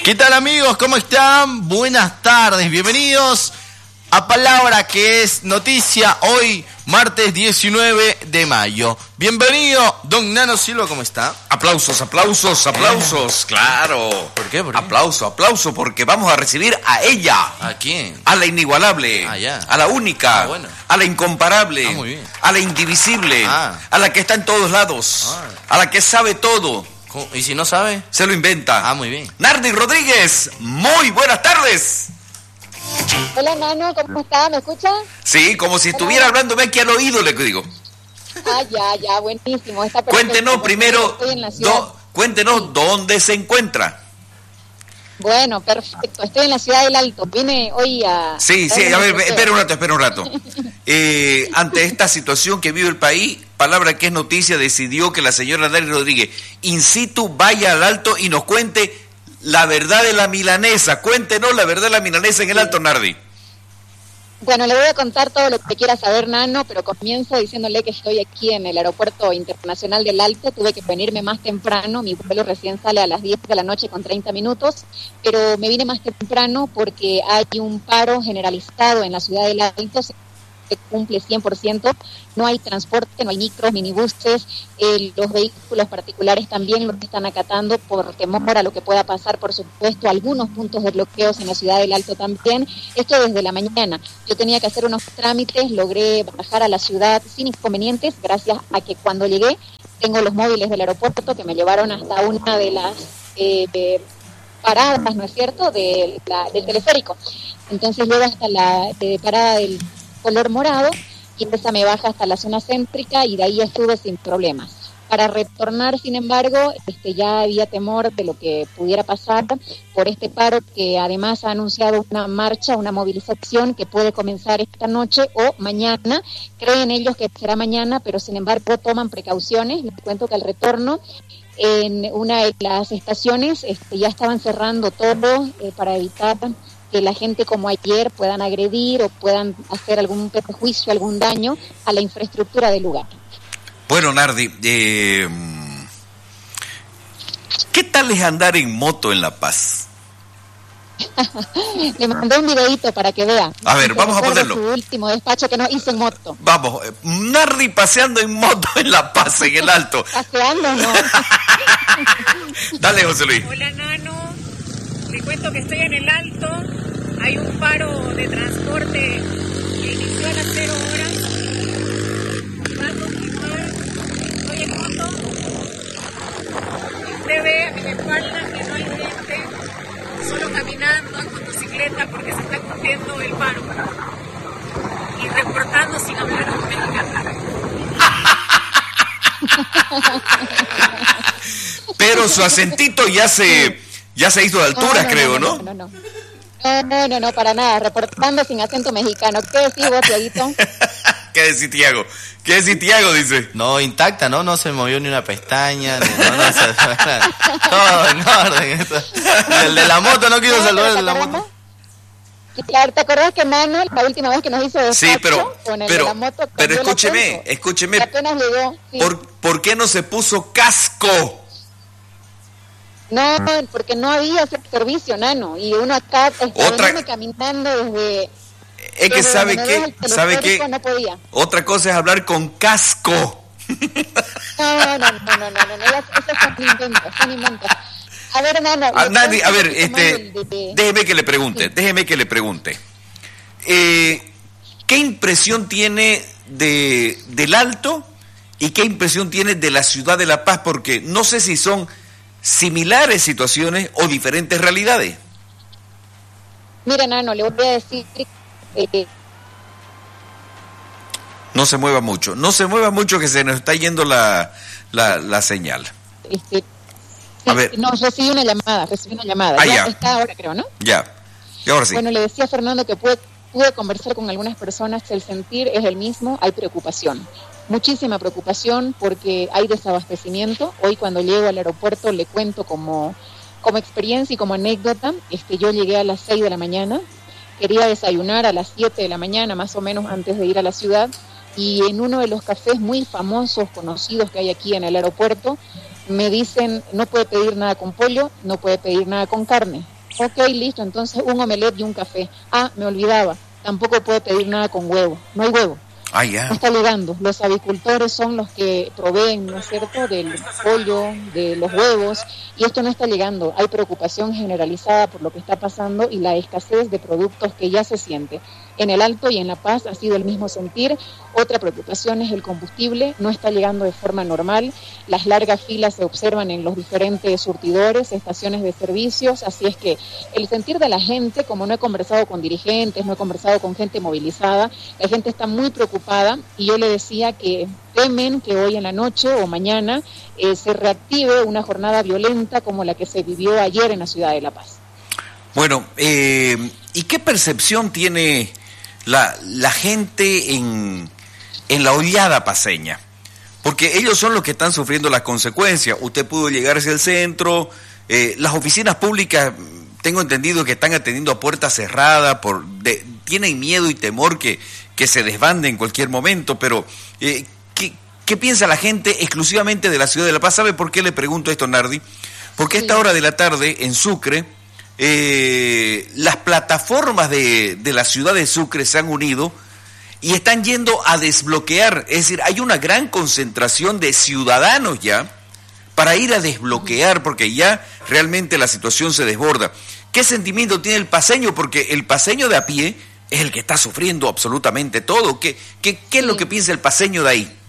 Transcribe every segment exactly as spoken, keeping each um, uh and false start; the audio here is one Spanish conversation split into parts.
¿Qué tal, amigos? ¿Cómo están? Buenas tardes, bienvenidos a Palabra que es Noticia, hoy martes diecinueve de mayo. Bienvenido, don Nano Silva, ¿cómo está? Aplausos, aplausos, aplausos, claro. ¿Por qué? ¿Por qué? Aplauso, aplauso, porque vamos a recibir a ella. ¿A quién? A la inigualable, ah, ya. a la única, ah, bueno. a la incomparable, ah, muy bien. a la indivisible, ah. a la que está en todos lados, ah. a la que sabe todo. ¿Cómo? ¿Y si no sabe? Se lo inventa. Ah, muy bien. Nardi Rodríguez, muy buenas tardes. Hola, Nano, ¿cómo está? ¿Me escucha? Sí, como si estuviera hablándome aquí al oído, le digo. Ah, ya, ya, buenísimo. Está cuéntenos primero, estoy en la ciudad. do, cuéntenos sí. dónde se encuentra. Bueno, perfecto. Estoy en la ciudad del Alto. Vine hoy a... Sí, sí, a ver, espera un rato, espera un rato. Eh, ante esta situación que vive el país, Palabra que es Noticia decidió que la señora Nardi Rodríguez in situ vaya al Alto y nos cuente la verdad de la milanesa. Cuéntenos la verdad de la milanesa en el Alto, Nardi. Bueno, le voy a contar todo lo que quiera saber, Nano, pero comienzo diciéndole que estoy aquí en el Aeropuerto Internacional del Alto. Tuve que venirme más temprano, mi vuelo recién sale a las diez de la noche con treinta minutos, pero me vine más temprano porque hay un paro generalizado en la ciudad del Alto. Se cumple cien por ciento, no hay transporte, no hay micros, minibuses, eh, los vehículos particulares también lo están acatando por temor a lo que pueda pasar, por supuesto, algunos puntos de bloqueos en la ciudad del Alto también, esto desde la mañana. Yo tenía que hacer unos trámites, logré bajar a la ciudad sin inconvenientes, gracias a que cuando llegué tengo los móviles del aeropuerto que me llevaron hasta una de las eh, de paradas, ¿no es cierto?, de la, del teleférico. Entonces llego hasta la de parada del color morado y esa me baja hasta la zona céntrica y de ahí estuve sin problemas. Para retornar, sin embargo, este, ya había temor de lo que pudiera pasar por este paro que además ha anunciado una marcha, una movilización que puede comenzar esta noche o mañana. Creen ellos que será mañana, pero sin embargo toman precauciones. Les cuento que al retorno en una de las estaciones este, ya estaban cerrando todo eh, para evitar que la gente como ayer puedan agredir o puedan hacer algún perjuicio, algún daño a la infraestructura del lugar. Bueno, Nardi, eh, ¿qué tal es andar en moto en La Paz? Le mandé un videito para que vea. A ver, vamos a ponerlo. Su último despacho que no hice en moto. Vamos, Nardi paseando en moto en La Paz, en el Alto. Paseando, no. Dale, José Luis. Hola, Nano. Te cuento que estoy en el Alto, hay un paro de transporte que inició a las cero horas, va a continuar, estoy en moto, usted ve a mi espalda que no hay gente, solo caminando en motocicleta porque se está cumpliendo el paro y reportando sin hablar un mexicano. Pero su acentito ya se... Ya se hizo de altura, no, no, creo, ¿no? No, no, no. No, no, no, no, para nada. Reportando sin acento mexicano. ¿Qué decís vos, Tiaguito? ¿Qué decís, Tiago? ¿Qué decís, Tiago? Dice. No, intacta, ¿no? No se movió ni una pestaña. Ni, no, no, se, todo en orden. Y el de la moto no quiso no, saludar el de la moto. Claro, ¿te acordás que Mano, la última vez que nos hizo despacho, sí, pero, con el pero, de la moto, pero escúcheme, escúcheme. Apenas llegó. Sí. ¿Por, ¿Por qué no se puso casco? No, porque no había servicio, Nano, y uno acá otra caminando desde... Es que sabe que, sabe que no podía. Otra cosa es hablar con casco. No, no, no, no, no, no, no, eso son inventos, son inventos. A ver, Nano. A, nadie, a ver, este, de, de... déjeme que le pregunte, sí. déjeme que le pregunte. Eh, ¿Qué impresión tiene de del Alto y qué impresión tiene de la ciudad de La Paz? Porque no sé si son similares situaciones o diferentes realidades. Mira, Nano, le voy a decir... Eh, no se mueva mucho, no se mueva mucho que se nos está yendo la, la, la señal. Este, a sí, ver. No, recibí una llamada, recibí una llamada. Ah, ya, ya está ahora, creo, ¿no? Ya, y ahora sí. Bueno, le decía a Fernando que pude, pude conversar con algunas personas, el sentir es el mismo, hay preocupación. Muchísima preocupación porque hay desabastecimiento. Hoy cuando llego al aeropuerto le cuento como, como experiencia y como anécdota, este, yo llegué a las seis de la mañana, quería desayunar a las siete de la mañana más o menos antes de ir a la ciudad y en uno de los cafés muy famosos, conocidos que hay aquí en el aeropuerto, me dicen no puede pedir nada con pollo, no puede pedir nada con carne. Ok, listo, entonces un omelette y un café. Ah, me olvidaba, tampoco puede pedir nada con huevo, no hay huevo. Ah, ya. No está llegando. Los avicultores son los que proveen, ¿no es cierto?, del pollo, de los huevos, y esto no está llegando. Hay preocupación generalizada por lo que está pasando y la escasez de productos que ya se siente. En el Alto y en La Paz ha sido el mismo sentir. Otra preocupación es el combustible, no está llegando de forma normal. Las largas filas se observan en los diferentes surtidores, estaciones de servicios, así es que el sentir de la gente, como no he conversado con dirigentes, no he conversado con gente movilizada, la gente está muy preocupada y yo le decía que temen que hoy en la noche o mañana eh, se reactive una jornada violenta como la que se vivió ayer en la ciudad de La Paz. Bueno, eh, ¿y qué percepción tiene la, la gente en, en la hollada paceña? Porque ellos son los que están sufriendo las consecuencias. Usted pudo llegar hacia el centro, eh, las oficinas públicas, tengo entendido que están atendiendo a puerta cerrada, por, de, tienen miedo y temor que, que se desbande en cualquier momento, pero eh, ¿qué, ¿qué piensa la gente exclusivamente de la ciudad de La Paz? ¿Sabe por qué le pregunto esto, Nardi? Porque a esta hora de la tarde, en Sucre, Eh, las plataformas de, de la ciudad de Sucre se han unido y están yendo a desbloquear, es decir, hay una gran concentración de ciudadanos ya para ir a desbloquear, porque ya realmente la situación se desborda. ¿Qué sentimiento tiene el paceño? Porque el paceño de a pie es el que está sufriendo absolutamente todo. ¿Qué, qué, qué es lo que piensa el paceño de ahí?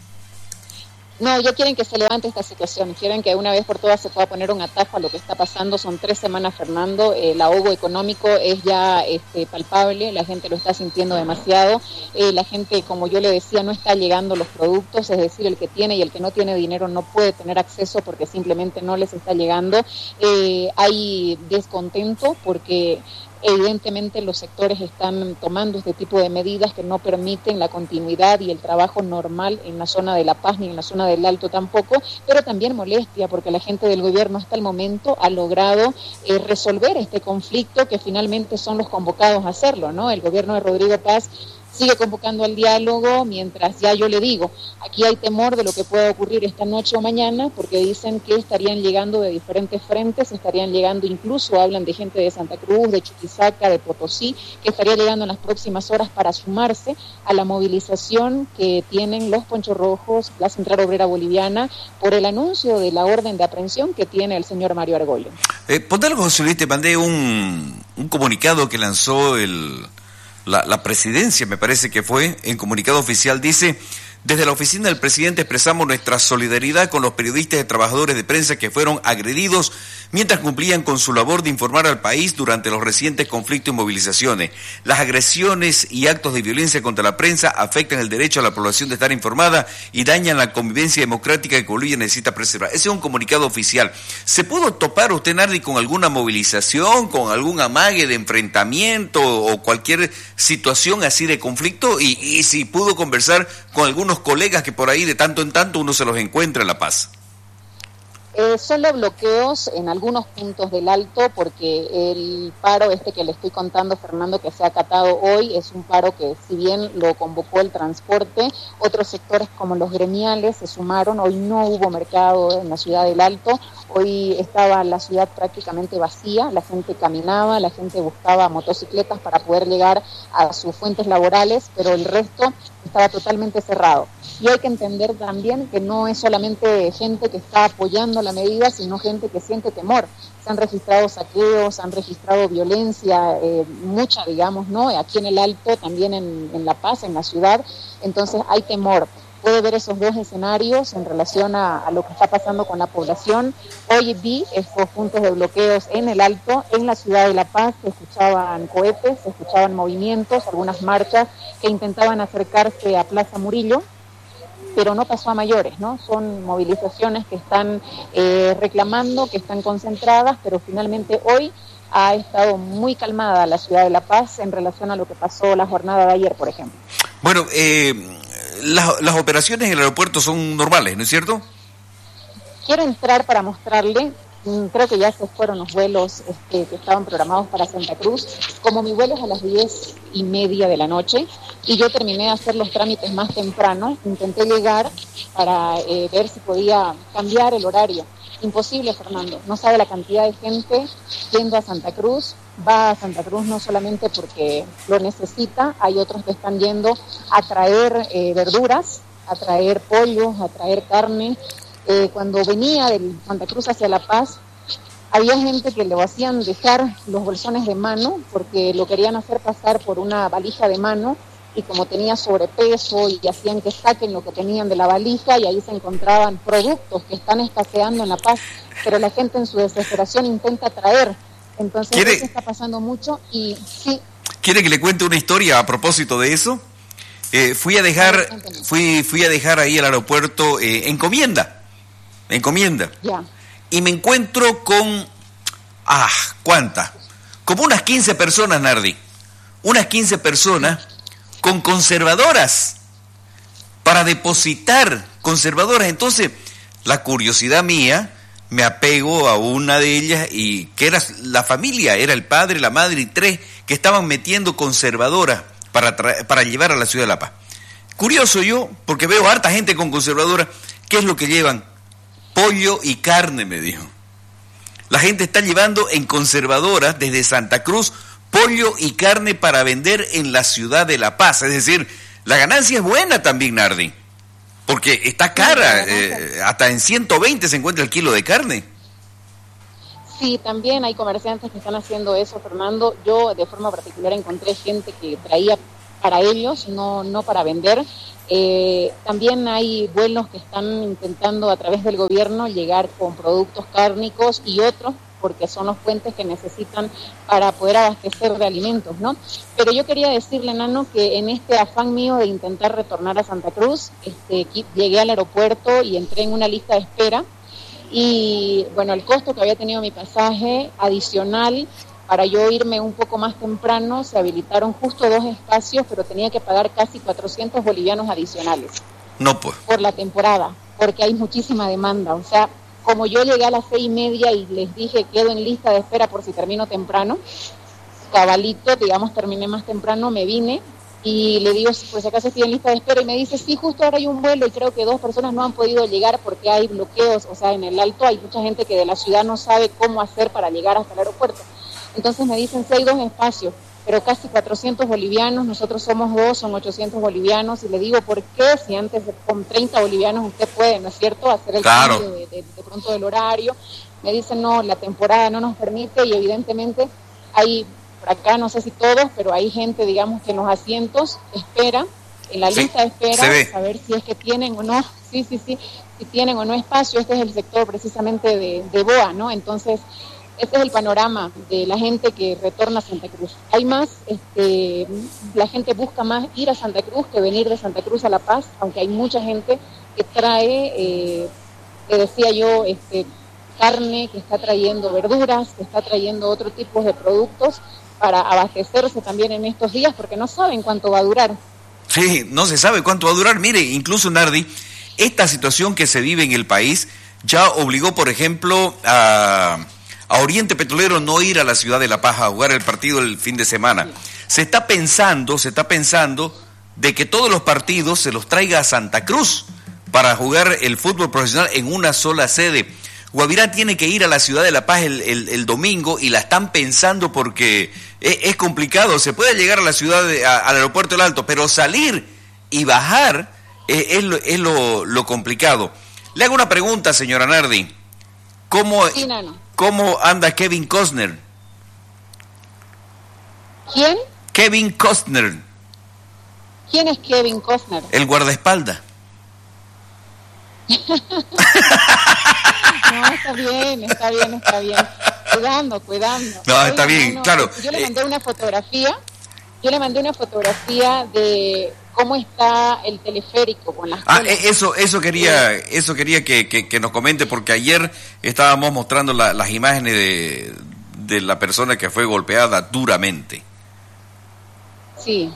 No, ya quieren que se levante esta situación, quieren que una vez por todas se pueda poner un atajo a lo que está pasando. Son tres semanas, Fernando, eh, el ahogo económico es ya este, palpable, la gente lo está sintiendo demasiado, eh, la gente, como yo le decía, no está llegando los productos, es decir, el que tiene y el que no tiene dinero no puede tener acceso porque simplemente no les está llegando. Eh, hay descontento porque evidentemente los sectores están tomando este tipo de medidas que no permiten la continuidad y el trabajo normal en la zona de La Paz ni en la zona del Alto tampoco, pero también molestia porque la gente del gobierno hasta el momento ha logrado eh, resolver este conflicto que finalmente son los convocados a hacerlo, ¿no? El gobierno de Rodrigo Paz sigue convocando al diálogo, mientras ya yo le digo, aquí hay temor de lo que pueda ocurrir esta noche o mañana, porque dicen que estarían llegando de diferentes frentes, estarían llegando incluso, hablan de gente de Santa Cruz, de Chuquisaca, de Potosí, que estaría llegando en las próximas horas para sumarse a la movilización que tienen los Ponchos Rojos, la Central Obrera Boliviana, por el anuncio de la orden de aprehensión que tiene el señor Mario Argollo. Eh, ponte algo, José Luis, te mandé un, un comunicado que lanzó el... La, la presidencia, me parece que fue, en comunicado oficial dice: desde la oficina del presidente expresamos nuestra solidaridad con los periodistas y trabajadores de prensa que fueron agredidos mientras cumplían con su labor de informar al país durante los recientes conflictos y movilizaciones. Las agresiones y actos de violencia contra la prensa afectan el derecho a la población de estar informada y dañan la convivencia democrática que Bolivia necesita preservar. Ese es un comunicado oficial. ¿Se pudo topar usted, Nardi, con alguna movilización, con algún amague de enfrentamiento o cualquier situación así de conflicto? Y, y si pudo conversar con algunos colegas que por ahí de tanto en tanto uno se los encuentra en La Paz. Eh, solo bloqueos en algunos puntos del Alto, porque el paro este que le estoy contando, Fernando, que se ha acatado hoy, es un paro que si bien lo convocó el transporte, otros sectores como los gremiales se sumaron. Hoy no hubo mercado en la ciudad del Alto, hoy estaba la ciudad prácticamente vacía, la gente caminaba, la gente buscaba motocicletas para poder llegar a sus fuentes laborales, pero el resto estaba totalmente cerrado. Y hay que entender también que no es solamente gente que está apoyando la medida, sino gente que siente temor. Se han registrado saqueos, se han registrado violencia, eh, mucha, digamos, ¿no? Aquí en el Alto, también en, en La Paz, en la ciudad. Entonces hay temor. Puede ver esos dos escenarios en relación a, a lo que está pasando con la población. Hoy vi estos puntos de bloqueos en el Alto, en la ciudad de La Paz. Se escuchaban cohetes, se escuchaban movimientos, algunas marchas que intentaban acercarse a Plaza Murillo, pero no pasó a mayores, ¿no? Son movilizaciones que están eh, reclamando, que están concentradas, pero finalmente hoy ha estado muy calmada la ciudad de La Paz en relación a lo que pasó la jornada de ayer, por ejemplo. Bueno, eh, las, las operaciones en el aeropuerto son normales, ¿no es cierto? Quiero entrar para mostrarle, creo que ya se fueron los vuelos este, que estaban programados para Santa Cruz. Como mi vuelo es a las diez y media de la noche y yo terminé de hacer los trámites más temprano, intenté llegar para eh, ver si podía cambiar el horario. imposible, Fernando. No sabe la cantidad de gente yendo a Santa Cruz. Va a Santa Cruz no solamente porque lo necesita, hay otros que están yendo a traer eh, verduras, a traer pollos, a traer carne. Eh, cuando venía de Santa Cruz hacia La Paz, había gente que le hacían dejar los bolsones de mano porque lo querían hacer pasar por una valija de mano, y como tenía sobrepeso y hacían que saquen lo que tenían de la valija, y ahí se encontraban productos que están escaseando en La Paz, pero la gente en su desesperación intenta traer. Entonces ¿Quiere... eso está pasando mucho y sí. ¿Quiere que le cuente una historia a propósito de eso? Eh, fui a dejar fui fui a dejar ahí al aeropuerto eh, encomienda, encomienda. Ya. Y me encuentro con, ah, ¿cuántas? Como unas quince personas, Nardi. Unas quince personas con conservadoras para depositar conservadoras. Entonces, la curiosidad mía, me apego a una de ellas, y que era la familia, era el padre, la madre y tres que estaban metiendo conservadoras para, tra- para llevar a la ciudad de La Paz. Curioso yo, porque veo harta gente con conservadoras. ¿Qué es lo que llevan? Pollo y carne, me dijo. La gente está llevando en conservadoras desde Santa Cruz pollo y carne para vender en la ciudad de La Paz. Es decir, la ganancia es buena también, Nardi, porque está cara, eh, hasta en ciento veinte se encuentra el kilo de carne. Sí, también hay comerciantes que están haciendo eso, Fernando. Yo de forma particular encontré gente que traía para ellos, no, no para vender. Eh, también hay vuelos que están intentando a través del gobierno llegar con productos cárnicos y otros, porque son los puentes que necesitan para poder abastecer de alimentos, ¿no? Pero yo quería decirle, Nano, que en este afán mío de intentar retornar a Santa Cruz, este, llegué al aeropuerto y entré en una lista de espera, y bueno, el costo que había tenido mi pasaje adicional, para yo irme un poco más temprano, se habilitaron justo dos espacios, pero tenía que pagar casi cuatrocientos bolivianos adicionales. No, pues. Por la temporada, porque hay muchísima demanda. O sea, como yo llegué a las seis y media y les dije quedo en lista de espera por si termino temprano, cabalito, digamos, terminé más temprano, me vine y le digo, por si acaso estoy en lista de espera, y me dice, sí, justo ahora hay un vuelo y creo que dos personas no han podido llegar porque hay bloqueos. O sea, en el Alto hay mucha gente que de la ciudad no sabe cómo hacer para llegar hasta el aeropuerto. Entonces me dicen, sí, hay dos espacios, pero casi cuatrocientos bolivianos, nosotros somos dos, son ochocientos bolivianos, y le digo, ¿por qué? Si antes con treinta bolivianos usted puede, ¿no es cierto?, hacer el claro. cambio de, de, de pronto del horario. Me dicen, no, la temporada no nos permite, y evidentemente hay, por acá no sé si todos, pero hay gente, digamos, que en los asientos espera, en la sí, lista de espera, se a ver si es que tienen o no, sí, sí, sí, si tienen o no espacio. Este es el sector precisamente de, de Boa, ¿no? Entonces, este es el panorama de la gente que retorna a Santa Cruz. Hay más, este, la gente busca más ir a Santa Cruz que venir de Santa Cruz a La Paz, aunque hay mucha gente que trae, eh, te decía yo, este, carne, que está trayendo verduras, que está trayendo otro tipo de productos para abastecerse también en estos días, porque no saben cuánto va a durar. Sí, no se sabe cuánto va a durar. Mire, incluso, Nardi, esta situación que se vive en el país ya obligó, por ejemplo, a... a Oriente Petrolero no ir a la ciudad de La Paz a jugar el partido el fin de semana. Se está pensando, se está pensando de que todos los partidos se los traiga a Santa Cruz para jugar el fútbol profesional en una sola sede. Guavirá tiene que ir a la ciudad de La Paz el, el, el domingo, y la están pensando porque es, es complicado. Se puede llegar a la ciudad, de, a, al aeropuerto del Alto, pero salir y bajar es, es, lo, es lo, lo complicado. Le hago una pregunta, señora Nardi. ¿Cómo, sí, Nano. ¿Cómo anda Kevin Costner? ¿Quién? Kevin Costner. ¿Quién es Kevin Costner? El guardaespaldas. No, está bien, está bien, está bien. Cuidando, cuidando. No, está Oiga, bien, no, claro. Yo le mandé una fotografía, yo le mandé una fotografía de cómo está el teleférico con las Ah, colas. eso, eso quería, eso quería que, que, que nos comente, porque ayer estábamos mostrando la, las imágenes de, de la persona que fue golpeada duramente. Sí.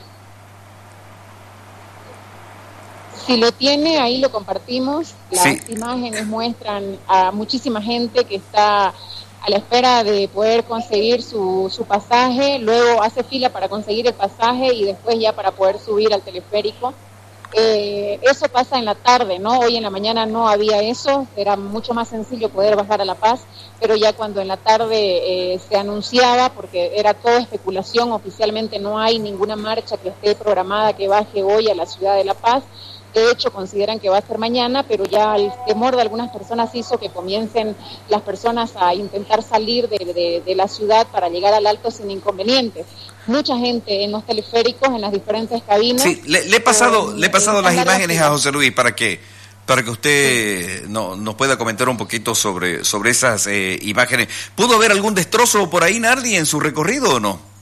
Si lo tiene, ahí lo compartimos. Las Sí. imágenes muestran a muchísima gente que está a la espera de poder conseguir su, su pasaje, luego hace fila para conseguir el pasaje y después ya para poder subir al teleférico. Eh, eso pasa en la tarde, ¿no? Hoy en la mañana no había eso, era mucho más sencillo poder bajar a La Paz, pero ya cuando en la tarde eh, se anunciaba, porque era toda especulación, oficialmente no hay ninguna marcha que esté programada que baje hoy a la ciudad de La Paz. De hecho, consideran que va a ser mañana, pero ya el temor de algunas personas hizo que comiencen las personas a intentar salir de, de, de la ciudad para llegar al Alto sin inconvenientes. Mucha gente en los teleféricos, en las diferentes cabinas. Sí, le, le he pasado, con, le he pasado las imágenes a José Luis para que para que usted sí. no, nos pueda comentar un poquito sobre, sobre esas eh, imágenes. ¿Pudo haber algún destrozo por ahí, Nardi, en su recorrido o no?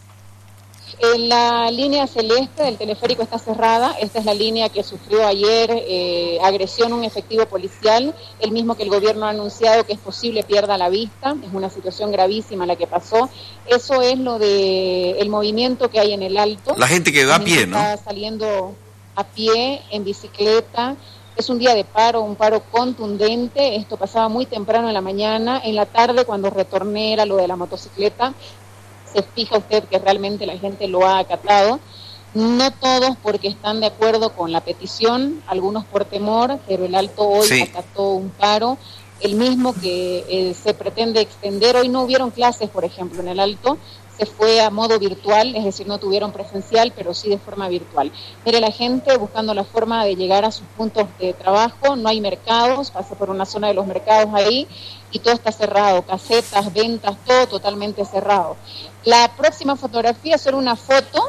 En la línea celeste del teleférico está cerrada. Esta es la línea que sufrió ayer eh, agresión a un efectivo policial, el mismo que el gobierno ha anunciado que es posible pierda la vista. Es una situación gravísima la que pasó. Eso es lo de el movimiento que hay en el Alto. La gente que va a pie, ¿no? Está saliendo a pie, en bicicleta. Es un día de paro, un paro contundente. Esto pasaba muy temprano en la mañana. En la tarde, cuando retorné, era lo de la motocicleta. Se fija usted que realmente la gente lo ha acatado, no todos porque están de acuerdo con la petición, algunos por temor, pero el Alto hoy sí. acató un paro, el mismo que eh, se pretende extender. Hoy no hubieron clases, por ejemplo, en el Alto, se fue a modo virtual, es decir, no tuvieron presencial, pero sí de forma virtual. Mire, la gente buscando la forma de llegar a sus puntos de trabajo, no hay mercados, pasé por una zona de los mercados ahí, y todo está cerrado, casetas, ventas, todo totalmente cerrado. La próxima fotografía es solo una foto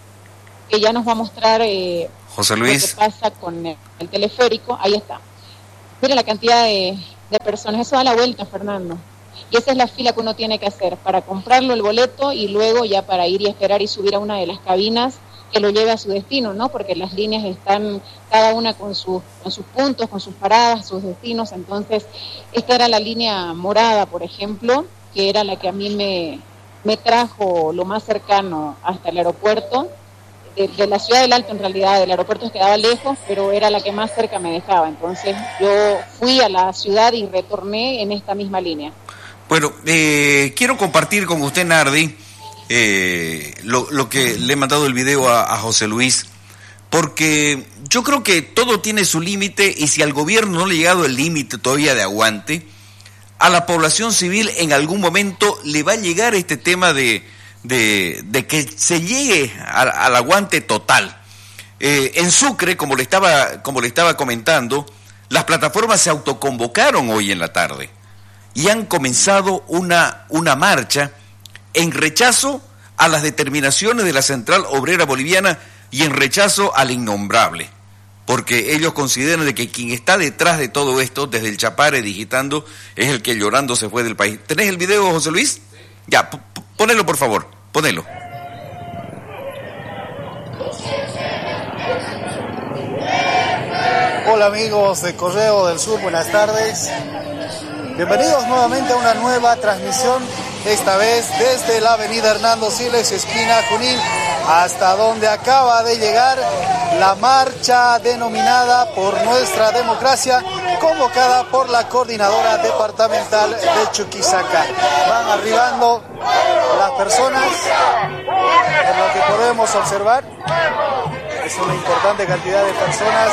que ya nos va a mostrar eh, José Luis. Lo que pasa con el, el teleférico. Ahí está. Mira la cantidad de, de personas. Eso da la vuelta, Fernando. Y esa es la fila que uno tiene que hacer para comprarlo el boleto y luego ya para ir y esperar y subir a una de las cabinas que lo lleve a su destino, ¿no? Porque las líneas están cada una con sus, con sus puntos, con sus paradas, sus destinos. Entonces, esta era la línea morada, por ejemplo, que era la que a mí me, me trajo lo más cercano hasta el aeropuerto. De, de la ciudad del Alto, en realidad, del aeropuerto quedaba lejos, pero era la que más cerca me dejaba. Entonces, yo fui a la ciudad y retorné en esta misma línea. Bueno, eh, quiero compartir con usted, Nardi, eh, lo, lo que le he mandado el video a, a José Luis, porque yo creo que todo tiene su límite y si al gobierno no le ha llegado el límite todavía de aguante, a la población civil en algún momento le va a llegar este tema de, de, de que se llegue al, al aguante total. Eh, en Sucre, como le estaba, como le estaba comentando, las plataformas se autoconvocaron hoy en la tarde y han comenzado una, una marcha en rechazo a las determinaciones de la Central Obrera Boliviana y en rechazo al innombrable, porque ellos consideran de que quien está detrás de todo esto, desde el Chapare digitando, es el que llorando se fue del país. ¿Tenés el video, José Luis? Sí. Ya, p- ponelo por favor, ponelo. Hola amigos de Correo del Sur, buenas tardes. Bienvenidos nuevamente a una nueva transmisión, esta vez desde la avenida Hernando Siles, esquina Junín, hasta donde acaba de llegar la marcha denominada Por Nuestra Democracia, convocada por la Coordinadora Departamental de Chuquisaca. Van arribando las personas, por lo que podemos observar, es una importante cantidad de personas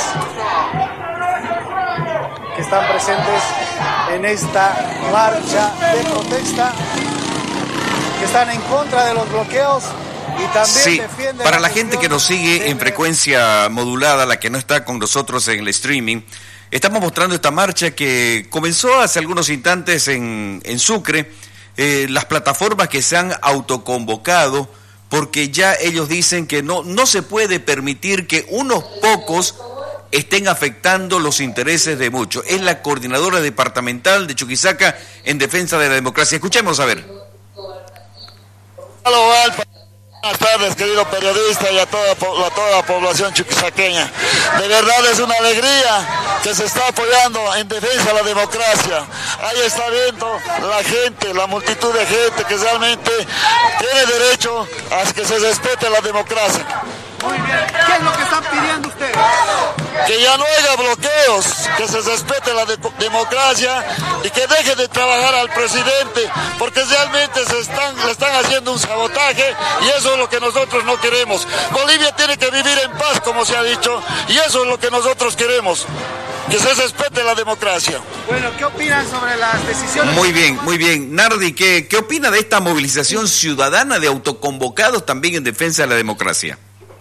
que están presentes en esta marcha de protesta, que están en contra de los bloqueos y también sí, defienden... Para la, la gente que nos sigue de... en frecuencia modulada, la que no está con nosotros en el streaming, estamos mostrando esta marcha que comenzó hace algunos instantes en, en Sucre, eh, las plataformas que se han autoconvocado, porque ya ellos dicen que no, no se puede permitir que unos pocos estén afectando los intereses de muchos. Es la Coordinadora Departamental de Chuquisaca en defensa de la democracia. Escuchemos a ver. Buenas tardes, querido periodista, y a toda, a toda la población chuquisaqueña. De verdad es una alegría que se está apoyando en defensa de la democracia. Ahí está viendo la gente, la multitud de gente que realmente tiene derecho a que se respete la democracia. Muy bien. ¿Qué es lo que están pidiendo ustedes? que ya no haya bloqueos, que se respete la de democracia y que deje de trabajar al presidente, porque realmente se están, le están haciendo un sabotaje y eso es lo que nosotros no queremos. Bolivia tiene que vivir en paz, como se ha dicho, y eso es lo que nosotros queremos, que se respete la democracia. Bueno, ¿qué opinan sobre las decisiones? Muy bien, muy bien. Nardi, ¿qué, qué opina de esta movilización ciudadana de autoconvocados también en defensa de la democracia?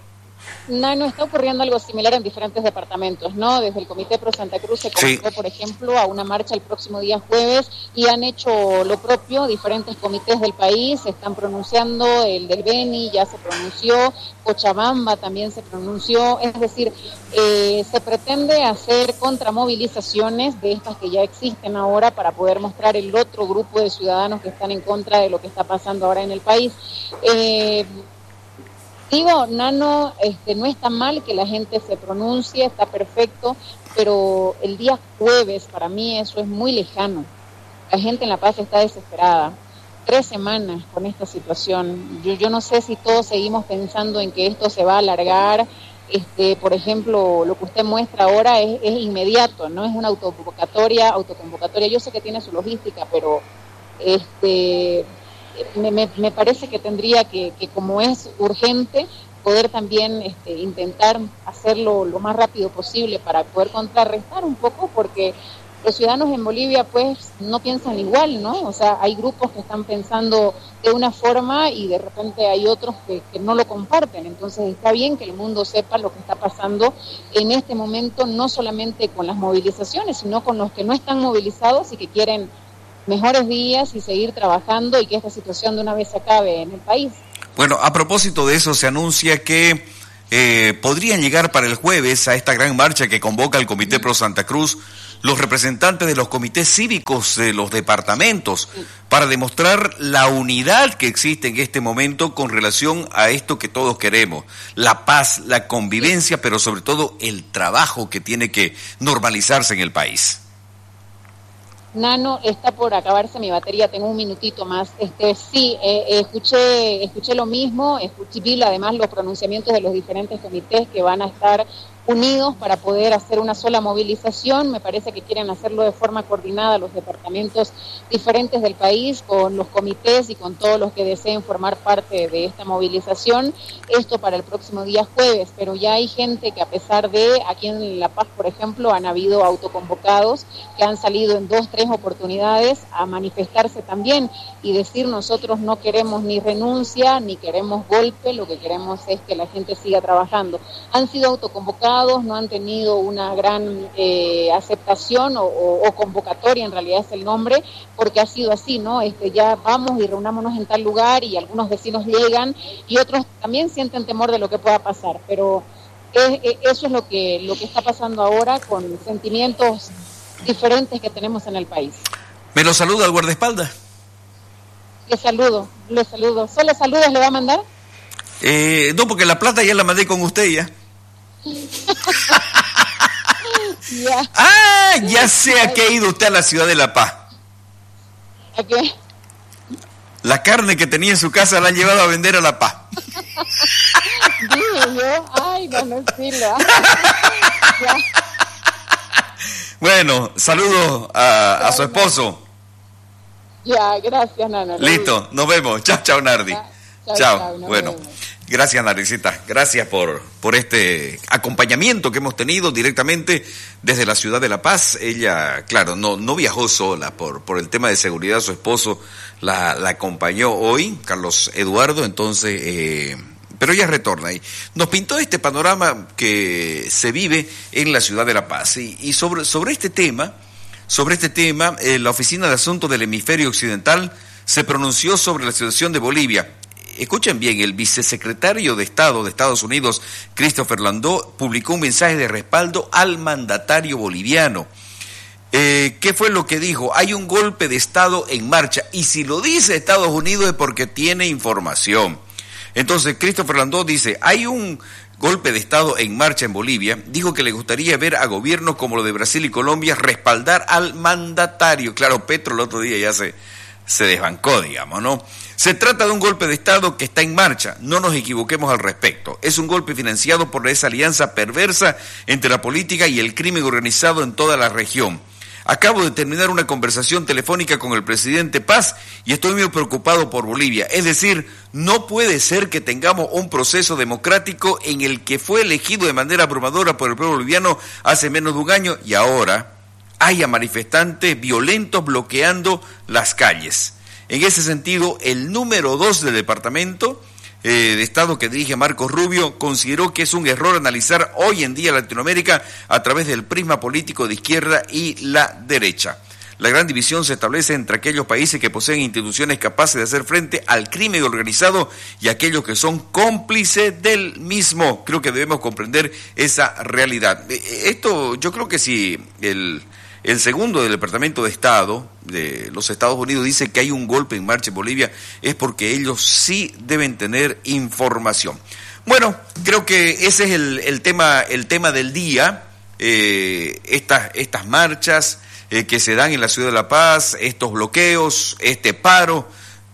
No, no está ocurriendo algo similar en diferentes departamentos, ¿no? Desde el Comité Pro Santa Cruz se convocó, sí, por ejemplo, a una marcha el próximo día jueves y han hecho lo propio diferentes comités del país, se están pronunciando, el del Beni ya se pronunció, Cochabamba también se pronunció, es decir, eh, se pretende hacer contramovilizaciones de estas que ya existen ahora para poder mostrar el otro grupo de ciudadanos que están en contra de lo que está pasando ahora en el país. Eh, Digo, Nano, este, no está mal que la gente se pronuncie, está perfecto, pero el día jueves, para mí eso es muy lejano. La gente en La Paz está desesperada. Tres semanas con esta situación. Yo, yo no sé si todos seguimos pensando en que esto se va a alargar. Este, por ejemplo, lo que usted muestra ahora es, es inmediato, no es una autoconvocatoria, autoconvocatoria. Yo sé que tiene su logística, pero este... Me, me, me parece que tendría que, que, como es urgente, poder también este, intentar hacerlo lo más rápido posible para poder contrarrestar un poco, porque los ciudadanos en Bolivia pues no piensan igual, ¿no? O sea, hay grupos que están pensando de una forma y de repente hay otros que, que no lo comparten. Entonces está bien que el mundo sepa lo que está pasando en este momento, no solamente con las movilizaciones, sino con los que no están movilizados y que quieren mejores días y seguir trabajando y que esta situación de una vez se acabe en el país. Bueno, a propósito de eso, se anuncia que eh, podrían llegar para el jueves a esta gran marcha que convoca el Comité Pro Santa Cruz los representantes de los comités cívicos de los departamentos, sí, para demostrar la unidad que existe en este momento con relación a esto que todos queremos, la paz, la convivencia, pero sobre todo el trabajo que tiene que normalizarse en el país. Nano, está por acabarse mi batería, tengo un minutito más. Este, sí, eh, escuché, escuché lo mismo, escuché vi además los pronunciamientos de los diferentes comités que van a estar unidos para poder hacer una sola movilización. Me parece que quieren hacerlo de forma coordinada los departamentos diferentes del país, con los comités y con todos los que deseen formar parte de esta movilización. Esto para el próximo día jueves, pero ya hay gente que, a pesar de, aquí en La Paz, por ejemplo, han habido autoconvocados que han salido en dos, tres oportunidades a manifestarse también y decir: nosotros no queremos ni renuncia, ni queremos golpe, lo que queremos es que la gente siga trabajando. Han sido autoconvocados, no han tenido una gran eh, aceptación o, o, o convocatoria, en realidad es el nombre, porque ha sido así, ¿no? Este, ya vamos y reunámonos en tal lugar y algunos vecinos llegan y otros también sienten temor de lo que pueda pasar, pero es, es, eso es lo que, lo que está pasando ahora con sentimientos diferentes que tenemos en el país. ¿Me lo saluda el guardaespaldas? Le saludo, le saludo. ¿Solo saludos le va a mandar? Eh, no, porque la plata ya la mandé con usted ya. Ya. Ah, ya sé a qué ha ido usted a la ciudad de La Paz. ¿A qué? La carne que tenía en su casa la han llevado a vender a La Paz. Dime yo, ay, no, no sirva. Ya. Bueno, saludos a, a su esposo. Ya, gracias, Nana. Listo, nos vemos. Chao, chao, Nardi. Ya, chao, chao. chao, Bueno, vemos. Gracias, Nardicita. Gracias por, por este acompañamiento que hemos tenido directamente desde la ciudad de La Paz. Ella, claro, no, no viajó sola por, por el tema de seguridad. Su esposo la, la acompañó hoy, Carlos Eduardo, entonces... Eh, pero ella retorna y nos pintó este panorama que se vive en la ciudad de La Paz. Y, y sobre, sobre este tema, sobre este tema, eh, la Oficina de Asuntos del Hemisferio Occidental se pronunció sobre la situación de Bolivia. Escuchen bien, el vicesecretario de Estado de Estados Unidos, Christopher Landau, publicó un mensaje de respaldo al mandatario boliviano. Eh, ¿Qué fue lo que dijo? Hay un golpe de Estado en marcha, y si lo dice Estados Unidos es porque tiene información. Entonces, Christopher Landau dice, hay un golpe de Estado en marcha en Bolivia. Dijo que le gustaría ver a gobiernos como lo de Brasil y Colombia respaldar al mandatario. Claro, Petro el otro día ya se, se desbancó, digamos, ¿no? Se trata de un golpe de Estado que está en marcha, no nos equivoquemos al respecto. Es un golpe financiado por esa alianza perversa entre la política y el crimen organizado en toda la región. Acabo de terminar una conversación telefónica con el presidente Paz y estoy muy preocupado por Bolivia. Es decir, no puede ser que tengamos un proceso democrático en el que fue elegido de manera abrumadora por el pueblo boliviano hace menos de un año y ahora haya manifestantes violentos bloqueando las calles. En ese sentido, el número dos del departamento eh, de Estado que dirige Marcos Rubio consideró que es un error analizar hoy en día Latinoamérica a través del prisma político de izquierda y la derecha. La gran división se establece entre aquellos países que poseen instituciones capaces de hacer frente al crimen organizado y aquellos que son cómplices del mismo. Creo que debemos comprender esa realidad. Esto, yo creo que si el... El segundo del Departamento de Estado de los Estados Unidos dice que hay un golpe en marcha en Bolivia, es porque ellos sí deben tener información. Bueno, creo que ese es el, el tema el tema del día, eh, estas, estas marchas eh, que se dan en la Ciudad de La Paz, estos bloqueos, este paro,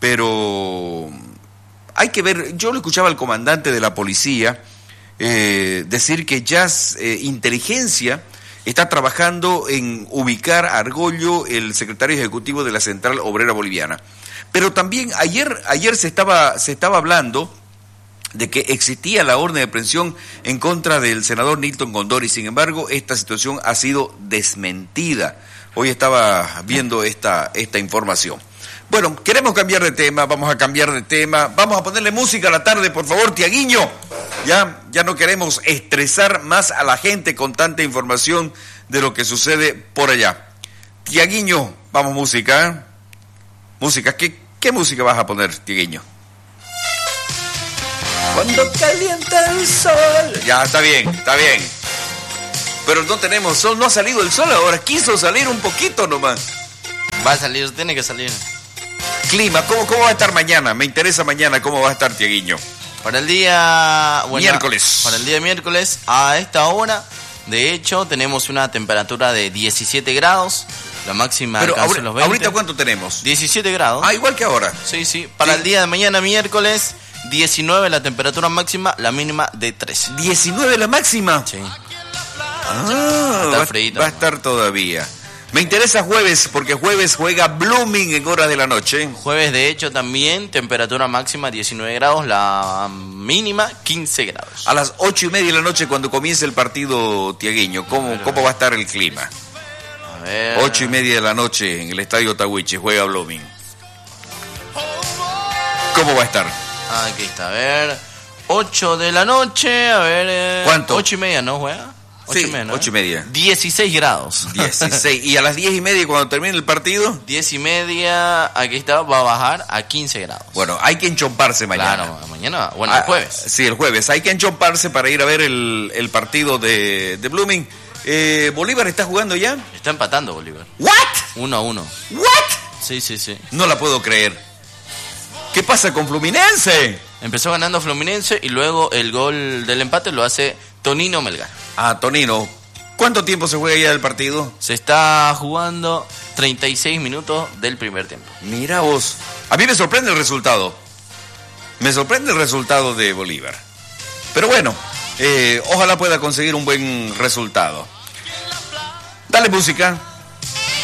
pero hay que ver, yo lo escuchaba al comandante de la policía eh, decir que ya es eh, inteligencia está trabajando en ubicar a Argollo, el secretario ejecutivo de la Central Obrera Boliviana. Pero también ayer, ayer se estaba, se estaba hablando de que existía la orden de aprehensión en contra del senador Nilton Gondori. Sin embargo, esta situación ha sido desmentida. Hoy estaba viendo esta, esta información. Bueno, queremos cambiar de tema, vamos a cambiar de tema. Vamos a ponerle música a la tarde, por favor, Tiaguiño. Ya, ya no queremos estresar más a la gente con tanta información de lo que sucede por allá. Tiaguiño, vamos música. ¿eh? Música, ¿qué, qué música vas a poner, Tiaguiño? Cuando calienta el sol. Ya, está bien, está bien. Pero no tenemos sol, no ha salido el sol ahora. Quiso salir un poquito nomás. Va a salir, tiene que salir. Clima, ¿cómo, cómo va a estar mañana? Me interesa mañana cómo va a estar, Tiaguiño. Para el día... Bueno, miércoles. Para el día miércoles, a esta hora, de hecho, tenemos una temperatura de diecisiete grados. La máxima Pero alcanza ahor- los veinte. ¿Ahorita cuánto tenemos? diecisiete grados. Ah, igual que ahora. Sí, sí. Para Sí. el día de mañana, miércoles, diecinueve la temperatura máxima, la mínima de trece. ¿diecinueve la máxima? Sí. Ah, estar va, freíto, va a ¿no? estar todavía. Me interesa jueves, porque jueves juega Blooming en horas de la noche. Jueves, de hecho, también temperatura máxima diecinueve grados, la mínima quince grados. A las ocho y media de la noche cuando comience el partido, Tiaguiño, ¿cómo, ¿cómo va a estar el clima? A ver. Ocho y media de la noche en el Estadio Tahuiche juega Blooming. ¿Cómo va a estar? Ah, aquí está, a ver. ocho de la noche, a ver. eh, ¿Cuánto? ocho y media, ¿no juega? ocho Sí, y media, ¿no? ocho y media. dieciséis grados. dieciséis. ¿Y a las diez y media cuando termine el partido? diez y media, aquí está, va a bajar a quince grados. Bueno, hay que enchomparse mañana. Claro, mañana, bueno, el Ah, jueves. Sí, el jueves. Hay que enchomparse para ir a ver el, el partido de, de Blooming. Eh, ¿Bolívar está jugando ya? Está empatando Bolívar. ¿What? Uno a uno. ¿What? Sí, sí, sí. No la puedo creer. ¿Qué pasa con Fluminense? Empezó ganando Fluminense y luego el gol del empate lo hace Tonino Melgar. Ah, Tonino. ¿Cuánto tiempo se juega ya el partido? Se está jugando treinta y seis minutos del primer tiempo. Mira vos. A mí me sorprende el resultado. Me sorprende el resultado de Bolívar. Pero bueno, eh, ojalá pueda conseguir un buen resultado. Dale música.